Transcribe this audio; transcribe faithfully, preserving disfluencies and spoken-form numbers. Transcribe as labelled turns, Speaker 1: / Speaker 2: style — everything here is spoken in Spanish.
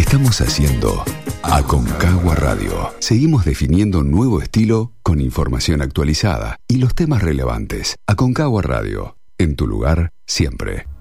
Speaker 1: Estamos haciendo Aconcagua Radio. Seguimos definiendo un nuevo estilo con información actualizada y los temas relevantes. Aconcagua Radio, en tu lugar siempre.